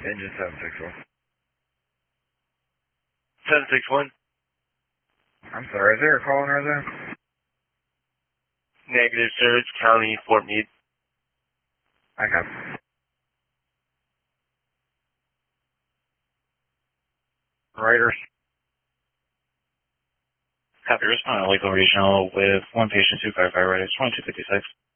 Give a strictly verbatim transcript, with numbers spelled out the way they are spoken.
Engine seven six one. seven six one. I'm sorry, is there a call in resident? Negative, sir. It's County, Fort Meade. I got Raiders. Copy, respond to Waco Regional with one patient, two firefighter, twenty-two fifty-six.